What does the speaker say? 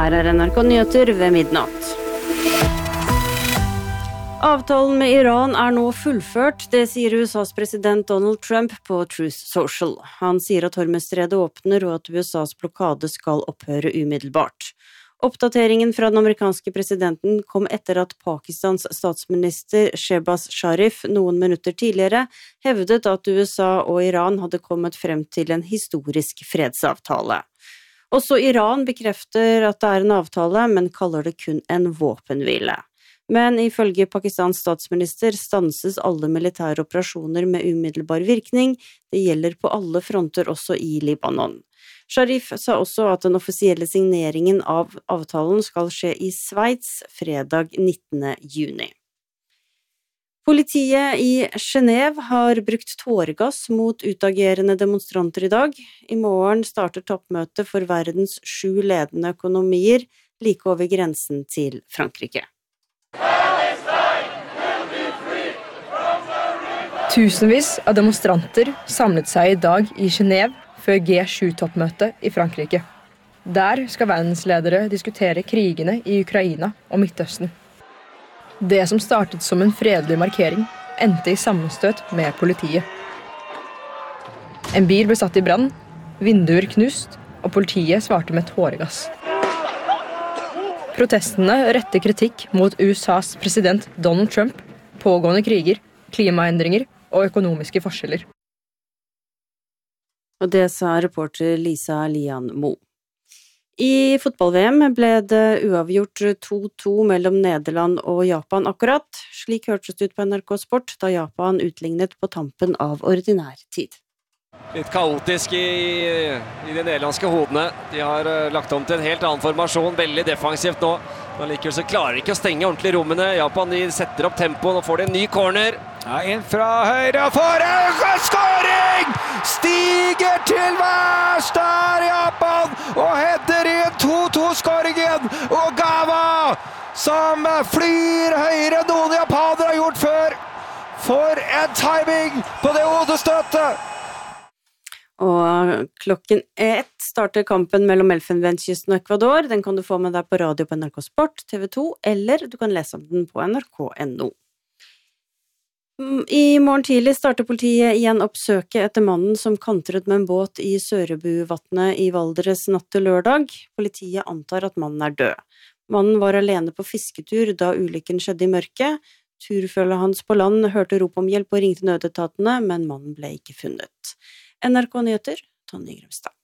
Her NRK Nyheter ved midnatt. Avtalen med Iran nå fullført, det sier USAs president Donald Trump på Truth Social. Han sier at Hormuzstredet åpner og at USAs blokade skal opphøre umiddelbart. Oppdateringen fra den amerikanske presidenten kom etter at Pakistans statsminister Shehbaz Sharif noen minutter tidligere hevdet at USA og Iran hadde kommet frem til en historisk fredsavtale. Også Iran bekrefter at det en avtale, men kaller det kun en våpenhvile. Men ifølge Pakistans statsminister stanses alle militære operasjoner med umiddelbar virkning. Det gjelder på alle fronter, også i Libanon. Sharif sa også at den offisielle signeringen av avtalen skal skje i Sveits fredag 19. juni. Politiet i Genève har brukt tåregass mot utagerende demonstranter i dag. I morgen starter toppmøtet for verdens 7 ledende økonomier like over grensen til Frankrike. Tusenvis av demonstranter samlet seg i dag i Genève før G7-toppmøtet i Frankrike. Der skal verdensledere diskutere krigene i Ukraina og Midtøsten. Det som startet som en fredelig markering, endte i sammenstøt med politiet. En bil ble satt i brann, vinduer knust, og politiet svarte med tåregass. Protestene retter kritikk mot USAs president Donald Trump, pågående kriger, klimaendringer og økonomiske forskjeller. Og det sa reporter Lisa Lian Mo. I fotball-VM ble det uavgjort 2-2 mellom Nederland og Japan akkurat. Slik hørtes det ut på NRK Sport da Japan utlignet på tampen av ordinær tid. Litt kaotisk i de nederlandske hodene. De har lagt om til en helt annen formasjon, veldig defensivt nå. Men likevel så klarer de ikke å stenge ordentlig rommene. Japan de setter opp tempoen og får det en ny corner. Ja, inn fra høyre for en skåring! Stiger til værs der Japan og header inn 2-2-skåringen. Og Gawa som flyr høyere enn noen japanere har gjort før. For en timing på det hodestøtet! Og klokken 1 starter kampen mellom Elfenbenskysten og Ecuador. Den kan du få med deg på radio på NRK Sport, TV 2, eller du kan lese om den på nrk.no. I morgen tidlig starter politiet igjen oppsøket etter mannen som kantret med en båt i Sørebuvatnet i Valdres natt til lørdag. Politiet antar at mannen død. Mannen var alene på fisketur da ulykken skjedde i mørket. Turfølget hans på land hørte rop om hjelp og ringte nødetatene, men mannen ble ikke funnet. NRK Nyheter, Tonje Grømstad.